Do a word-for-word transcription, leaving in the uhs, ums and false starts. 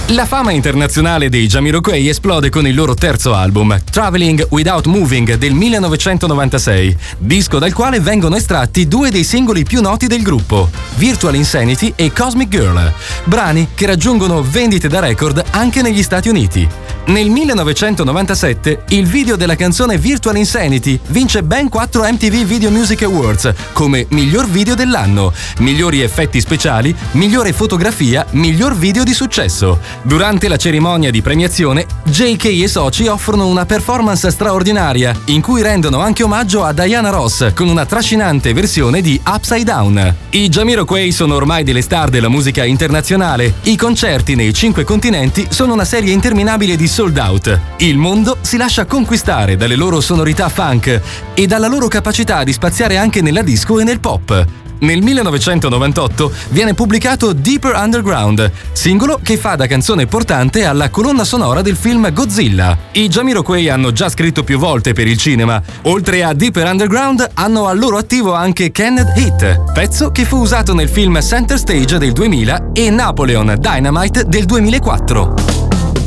La fama internazionale dei Jamiroquai esplode con il loro terzo album, Traveling Without Moving del millenovecentonovantasei, disco dal quale vengono estratti due dei singoli più noti del gruppo, Virtual Insanity e Cosmic Girl, brani che raggiungono vendite da record anche negli Stati Uniti. Nel millenovecentonovantasette il video della canzone Virtual Insanity vince ben quattro M T V Video Music Awards come miglior video dell'anno, migliori effetti speciali, migliore fotografia, miglior video di successo. Durante la cerimonia di premiazione, J K e soci offrono una performance straordinaria in cui rendono anche omaggio a Diana Ross con una trascinante versione di Upside Down. I Jamiroquai sono ormai delle star della musica internazionale. I concerti nei cinque continenti sono una serie interminabile di sold out. Il mondo si lascia conquistare dalle loro sonorità funk e dalla loro capacità di spaziare anche nella disco e nel pop. Nel millenovecentonovantotto viene pubblicato Deeper Underground, singolo che fa da canzone portante alla colonna sonora del film Godzilla. I Jamiroquai hanno già scritto più volte per il cinema. Oltre a Deeper Underground, hanno al loro attivo anche Canned Heat, pezzo che fu usato nel film Center Stage del duemila e Napoleon Dynamite del duemilaquattro.